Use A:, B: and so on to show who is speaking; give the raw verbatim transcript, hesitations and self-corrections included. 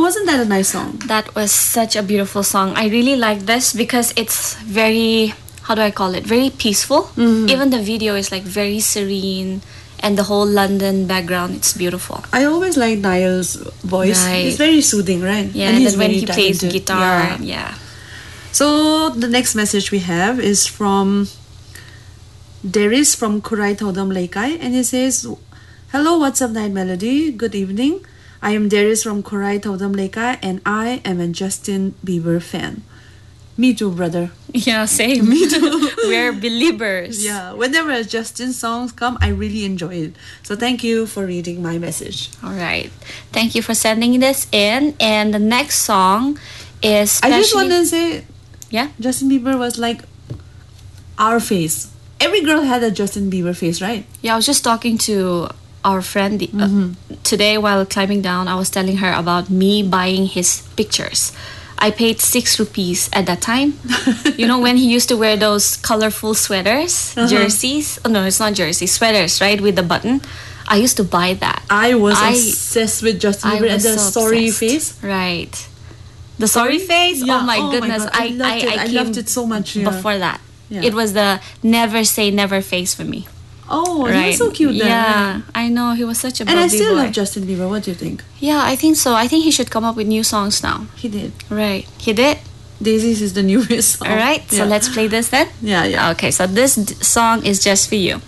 A: wasn't that a nice song?
B: That was such a beautiful song. I really like this because it's very, how do I call it? Very peaceful. Mm-hmm. Even the video is like very serene, and the whole London background, it's beautiful.
A: I always like Niall's voice.
B: Right.
A: It's very soothing, right?
B: Yeah,
A: and,
B: and
A: he's
B: then when
A: very
B: he plays
A: talented.
B: guitar,
A: Yeah.
B: yeah.
A: So the next message we have is from Darius from Kurai Thodam Laikai, and he says, "Hello, what's up, Night Melody? Good evening. I am Darius from Kurai Thodam Laikai, and I am a Justin Bieber fan." Me too, brother.
B: Yeah, same. Me too. We're believers.
A: Yeah, whenever Justin songs come, I really enjoy it. So thank you for reading my message.
B: All right. Thank you for sending this in. And the next song is specially...
A: I just want to say,
B: yeah,
A: Justin Bieber was like our face. Every girl had a Justin Bieber face, right?
B: Yeah, I was just talking to our friend uh, mm-hmm. today while climbing down. I was telling her about me buying his pictures. I paid six rupees at that time. You know, when he used to wear those colorful sweaters, uh-huh. jerseys. Oh, no, it's not jerseys, sweaters, right? With the button. I used to buy that.
A: I was
B: I,
A: obsessed with Justin Bieber and the
B: so
A: sorry
B: obsessed.
A: face.
B: Right. The sorry face?
A: Yeah.
B: Oh my
A: oh
B: goodness.
A: My God. I,
B: I,
A: loved
B: I,
A: it.
B: I,
A: I loved it so much. Yeah.
B: Before that.
A: Yeah.
B: It was the never say never face for me.
A: Oh,
B: right.
A: he was so cute then.
B: Yeah, I know. He was such a
A: And I still
B: boy.
A: love Justin Bieber. What do you think?
B: Yeah, I think so. I think he should come up with new songs now.
A: He did.
B: Right. He did?
A: Daisies is the newest song.
B: All right. So
A: yeah.
B: let's play this then?
A: Yeah, yeah.
B: Okay, so this d- song is just for you.